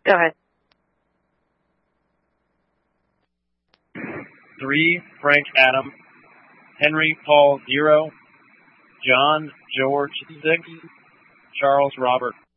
Go ahead. 3, Frank Adam. Henry Paul 0. John George 6. Charles Robert